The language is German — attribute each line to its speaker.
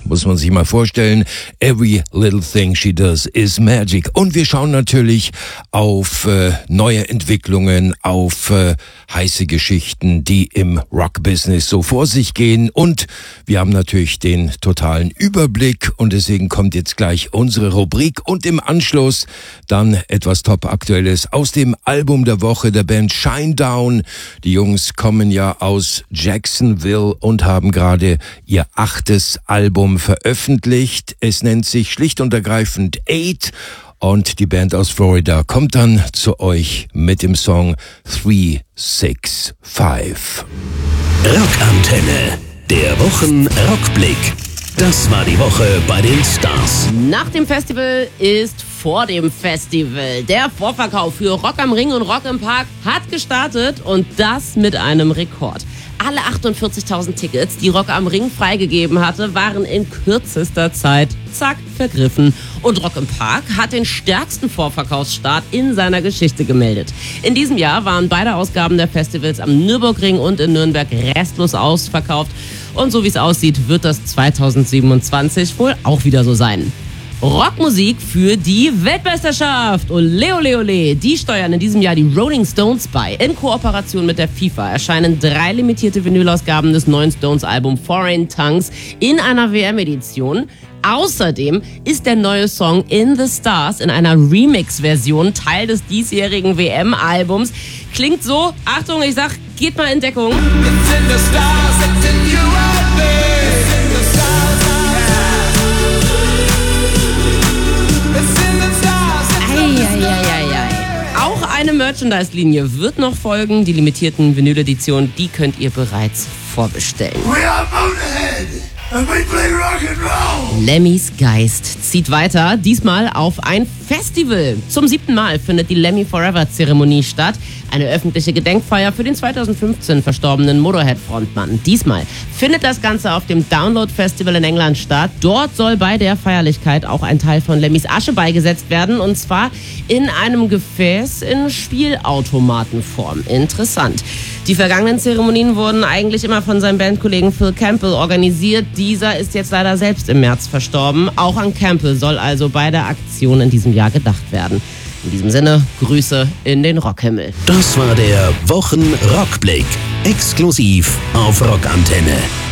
Speaker 1: muss man sich mal vorstellen. Every little thing she does is magic. Und wir schauen natürlich auf neue Entwicklungen, auf heiße Geschichten, die im Rock-Business so vor sich gehen. Und wir haben natürlich den totalen Überblick und deswegen kommt jetzt gleich unsere Rubrik und im Anschluss dann etwas Top-Aktuelles aus dem Album der Woche der Band Shinedown. Die Jungs kommen ja aus Jacksonville und haben gerade ihr 8. Album veröffentlicht. Es nennt sich schlicht und ergreifend 8 und die Band aus Florida kommt dann zu euch mit dem Song 365.
Speaker 2: Rockantenne, der Wochen-Rockblick. Das war die Woche bei den Stars.
Speaker 3: Nach dem Festival ist vor dem Festival. Der Vorverkauf für Rock am Ring und Rock im Park hat gestartet und das mit einem Rekord. Alle 48.000 Tickets, die Rock am Ring freigegeben hatte, waren in kürzester Zeit, zack, vergriffen. Und Rock im Park hat den stärksten Vorverkaufsstart in seiner Geschichte gemeldet. In diesem Jahr waren beide Ausgaben der Festivals am Nürburgring und in Nürnberg restlos ausverkauft. Und so wie es aussieht, wird das 2027 wohl auch wieder so sein. Rockmusik für die Weltmeisterschaft. Ole, ole, ole. Die steuern in diesem Jahr die Rolling Stones bei. In Kooperation mit der FIFA erscheinen 3 limitierte Vinylausgaben des neuen Stones-Album Foreign Tongues in einer WM-Edition. Außerdem ist der neue Song In the Stars in einer Remix-Version Teil des diesjährigen WM-Albums. Klingt so, Achtung, ich sag, geht mal in Deckung. It's in the stars, it's in you and me. It's in the stars, it's in the stars. Eieieiei. Auch eine Merchandise-Linie wird noch folgen. Die limitierten Vinyl-Editionen, die könnt ihr bereits vorbestellen.
Speaker 4: We are Motorhead. And we play rock and roll.
Speaker 3: Lemmys Geist zieht weiter, diesmal auf ein Festival. Zum 7. Mal findet die Lemmy Forever Zeremonie statt. Eine öffentliche Gedenkfeier für den 2015 verstorbenen Motorhead-Frontmann. Diesmal findet das Ganze auf dem Download Festival in England statt. Dort soll bei der Feierlichkeit auch ein Teil von Lemmys Asche beigesetzt werden. Und zwar in einem Gefäß in Spielautomatenform. Interessant. Die vergangenen Zeremonien wurden eigentlich immer von seinem Bandkollegen Phil Campbell organisiert. Dieser ist jetzt leider selbst im März verstorben. Auch an Campbell soll also bei der Aktion in diesem Jahr gedacht werden. In diesem Sinne, Grüße in den Rockhimmel.
Speaker 2: Das war der Wochen-Rockblick. Exklusiv auf Rockantenne.